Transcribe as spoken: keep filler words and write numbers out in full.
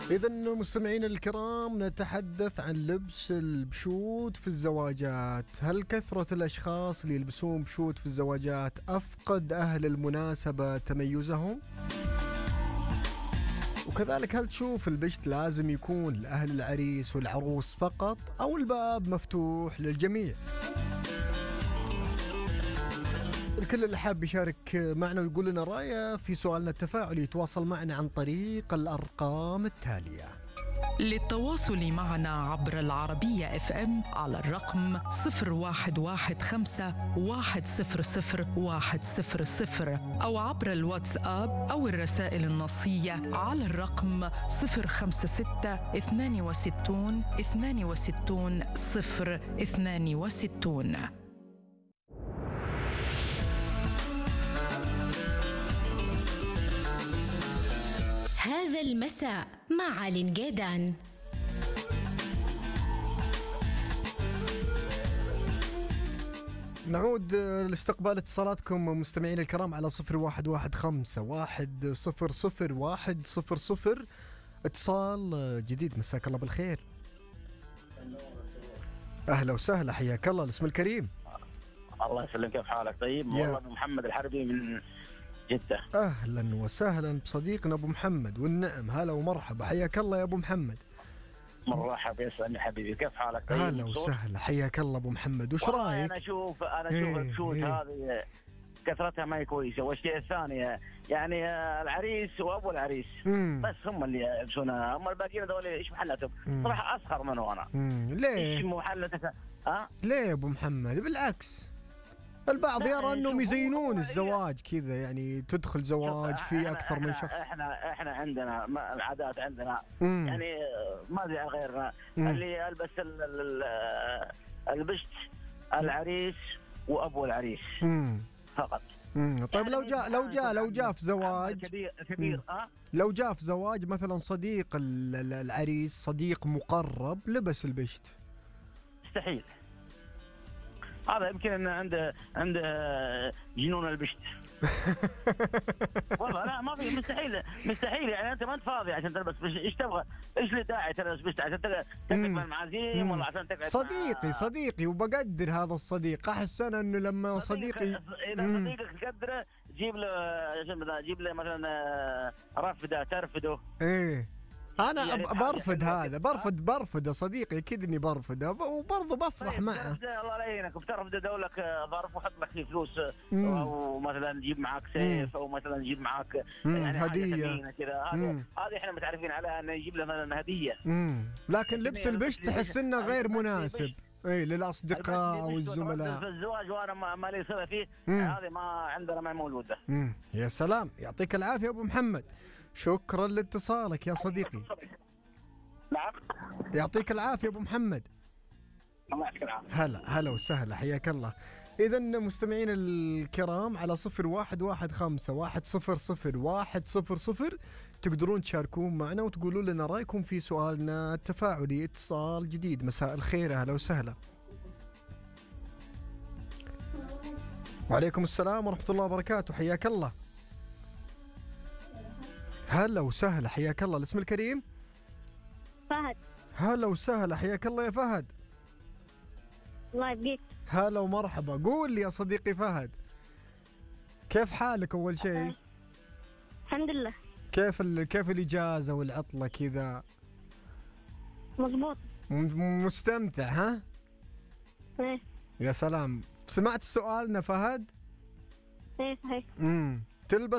إذا مستمعين الكرام، نتحدث عن لبس البشوت في الزواجات. هل كثرة الأشخاص اللي يلبسون بشوت في الزواجات أفقد أهل المناسبة تميزهم؟ وكذلك هل تشوف البشت لازم يكون لأهل العريس والعروس فقط أو الباب مفتوح للجميع؟ الكل اللي حاب يشارك معنا ويقول لنا رأيه في سؤالنا التفاعلي يتواصل معنا عن طريق الأرقام التالية. للتواصل معنا عبر العربية اف ام على الرقم صفر واحد واحد خمسة واحد صفر صفر واحد صفر صفر أو عبر الواتساب أو الرسائل النصية على الرقم صفر خمسة ستة اثنان وستون اثنان وستون صفر اثنان وستون. هذا المساء مع علي نقيدان. نعود لاستقبال اتصالاتكم مستمعين الكرام على صفر واحد واحد خمسة واحد صفر صفر واحد صفر صفر. اتصال جديد، مساك الله بالخير. أهلا وسهلا، حياك الله. الاسم الكريم. الله يسلمك، كيف حالك؟ طيب. والله محمد الحربي من جدة. أهلا وسهلا بصديقنا أبو محمد، والنعم هلا ومرحبا، حياك الله يا أبو محمد. مرحبا، يسلمني حبيبي، كيف حالك؟ طيب. هلا وسهلا، حياك الله أبو محمد. وش رأيك؟ أنا أشوف أنا أشوف إيه البشوت إيه. هذه كثرتها ما هي كويسة، والشيء الثاني يعني العريس وأبو العريس مم. بس هم اللي يلبسونها، هم الباقيين هذول إيش محلتهم؟ صراحة أسخر منه أنا. مم. ليه؟ إيش محلتك؟ ها؟ ليه يا أبو محمد؟ بالعكس، البعض يرى انهم يزينون الزواج كذا، يعني تدخل زواج في اكثر من شخص. احنا احنا عندنا العادات عندنا مم. يعني ما زي غيرنا. مم. اللي يلبس البشت العريس وابو العريس مم. فقط. مم. طيب يعني لو جاء لو جاء لو جاء في زواج كبير كبير أه؟ لو جاء في زواج مثلا صديق العريس، صديق مقرب، لبس البشت، مستحيل. هذا يمكن انه عنده عنده جنون البشت. والله لا، ما في، مستحيل مستحيل. يعني انت ما انت فاضي عشان تلبس بشت. ايش تبغى؟ ايش اللي داعي تلبس بشت؟ عشان تقعد مع المعازيم ولا عشان تقعد؟ صديقي مع... صديقي وبقدر هذا الصديق. احس انا انه لما صديقي اذا صديقك تقدره جيب له جيب له مثلا رفده ترفده. ايه أنا يعني برفض هذا، برفض برفض يا صديقي، أكيد إني برفضه وبرضه بفرح طيب معه. الله يعينك، بترفض دولك ظرف وحط لك فيه فلوس، أو مثلا تجيب معك سيف، أو مثلا تجيب معك يعني هدية كذا. هذه هذه إحنا متعرفين عليها، إنه يجيب له مثلا هدية. مم. لكن لبس البشت تحس إنه غير مناسب. اي للاصدقاء والزملاء في الزواج، وانا ما لي صله فيه، هذه ما عندنا ما موجوده. امم يا سلام، يعطيك العافيه ابو محمد، شكرا لاتصالك يا صديقي. نعم، يعطيك العافيه ابو محمد. الله يعطيك العافيه. هلا هلا وسهلا، حياك الله. اذا مستمعين الكرام على صفر واحد واحد خمسة واحد صفر صفر واحد صفر صفر تقدرون تشاركون معنا وتقولوا لنا رايكم في سؤالنا التفاعلي. اتصال جديد، مساء الخير، اهلا وسهلا. وعليكم السلام ورحمه الله وبركاته، حياك الله. هلا وسهلا، حياك الله. الاسم الكريم؟ فهد. هلا وسهلا، حياك الله يا فهد. الله يبقيك. هلا ومرحبا. قول لي يا صديقي فهد، كيف حالك أول شيء؟ الحمد لله. كيف ال... كيف الإجازة والعطلة كذا؟ مضبوط. م... مستمتع ها؟ ايه. يا سلام. سمعت سؤالنا فهد؟ ايه صحيح. امم تلبس